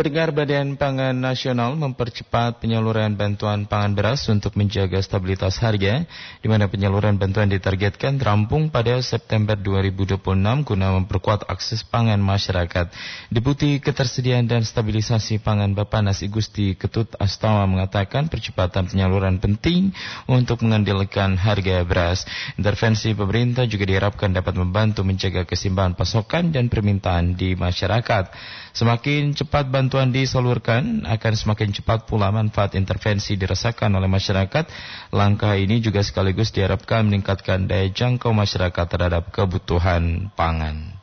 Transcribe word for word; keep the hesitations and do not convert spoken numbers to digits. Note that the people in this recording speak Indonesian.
Pendengar, Badan Pangan Nasional mempercepat penyaluran bantuan pangan beras untuk menjaga stabilitas harga, di mana penyaluran bantuan ditargetkan rampung pada September dua ribu dua puluh enam guna memperkuat akses pangan masyarakat. Deputi Ketersediaan dan Stabilisasi Pangan Bappenas I Gusti Ketut Astawa mengatakan percepatan penyaluran penting untuk mengendalikan harga beras. Intervensi pemerintah juga diharapkan dapat membantu menjaga keseimbangan pasokan dan permintaan di masyarakat. Semakin cepat bantuan disalurkan, akan semakin cepat pula manfaat intervensi dirasakan oleh masyarakat. Langkah ini juga sekaligus diharapkan meningkatkan daya jangkau masyarakat terhadap kebutuhan pangan.